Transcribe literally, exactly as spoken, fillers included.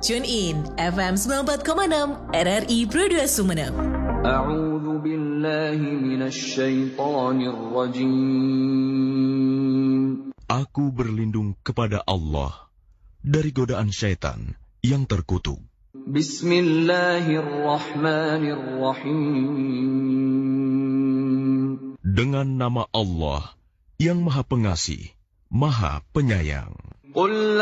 Tune in F M sembilan puluh empat koma enam R R I Pro dua Sumeneb. A'udzu billahi minasy syaithanir rajim. Aku berlindung kepada Allah dari godaan syaitan yang terkutuk. Bismillahirrahmanirrahim. Dengan nama Allah yang Maha Pengasih, Maha Penyayang. Qul